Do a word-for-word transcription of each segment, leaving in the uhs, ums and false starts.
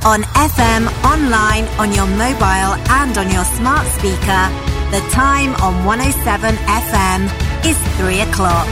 On F M, online, on your mobile and on your smart speaker, the time on one oh seven F M is three o'clock.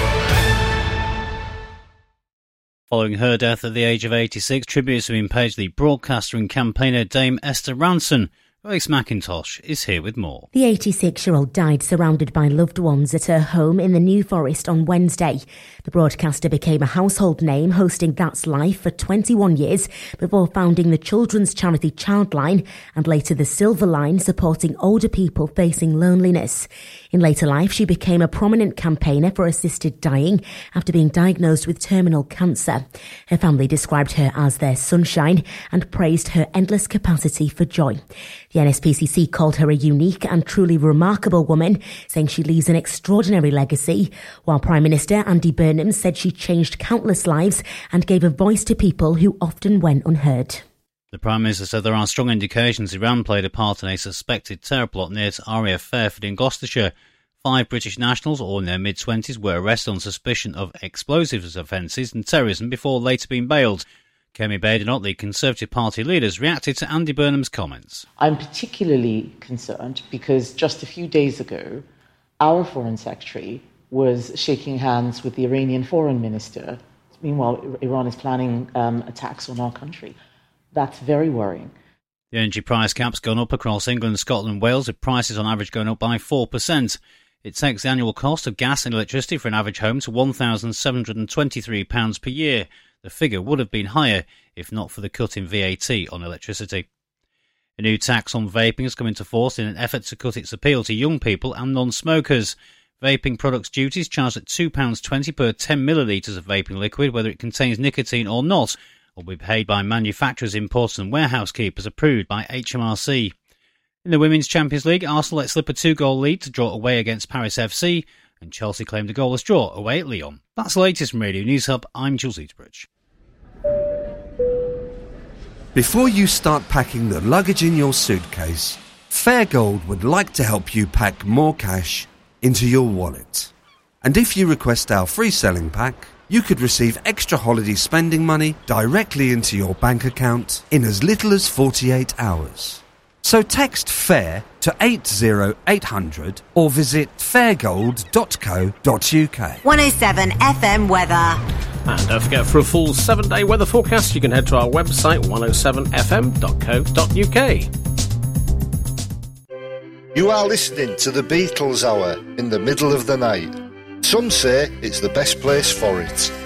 Following her death at the age of eighty-six, tributes have been paid to the broadcaster and campaigner Dame Esther Ranson. Grace McIntosh is here with more. The eighty-six-year-old died surrounded by loved ones at her home in the New Forest on Wednesday. The broadcaster became a household name, hosting That's Life for twenty-one years before founding the children's charity Childline and later the Silver Line, supporting older people facing loneliness. In later life, she became a prominent campaigner for assisted dying after being diagnosed with terminal cancer. Her family described her as their sunshine and praised her endless capacity for joy. The N S P C C called her a unique and truly remarkable woman, saying she leaves an extraordinary legacy, while Prime Minister Andy Burnham said she changed countless lives and gave a voice to people who often went unheard. The Prime Minister said there are strong indications Iran played a part in a suspected terror plot near to R A F Fairford in Gloucestershire. Five British nationals, all in their mid-twenties, were arrested on suspicion of explosives offences and terrorism before later being bailed. Kemi Badenoch, the Conservative Party leaders, reacted to Andy Burnham's comments. I'm particularly concerned because just a few days ago, our Foreign Secretary was shaking hands with the Iranian Foreign Minister. Meanwhile, Iran is planning um, attacks on our country. That's very worrying. The energy price cap's gone up across England, Scotland and Wales, with prices on average going up by four percent. It takes the annual cost of gas and electricity for an average home to one thousand seven hundred twenty-three pounds per year. The figure would have been higher if not for the cut in V A T on electricity. A new tax on vaping has come into force in an effort to cut its appeal to young people and non-smokers. Vaping products duties charged at two pounds twenty per ten millilitres of vaping liquid, whether it contains nicotine or not, will be paid by manufacturers, importers and warehouse keepers approved by H M R C. In the Women's Champions League, Arsenal let slip a two-goal lead to draw away against Paris F C, and Chelsea claimed a goalless draw away at Lyon. That's the latest from Radio News Hub. I'm Jules Eatbridge. Before you start packing the luggage in your suitcase, Fairgold would like to help you pack more cash into your wallet. And if you request our free selling pack, you could receive extra holiday spending money directly into your bank account in as little as forty-eight hours. So text FAIR to eight zero eight hundred or visit fairgold dot co dot uk. one oh seven F M weather. And don't forget, for a full seven-day weather forecast, you can head to our website, one oh seven f m dot co dot uk. You are listening to the Beatles Hour in the middle of the night. Some say it's the best place for it.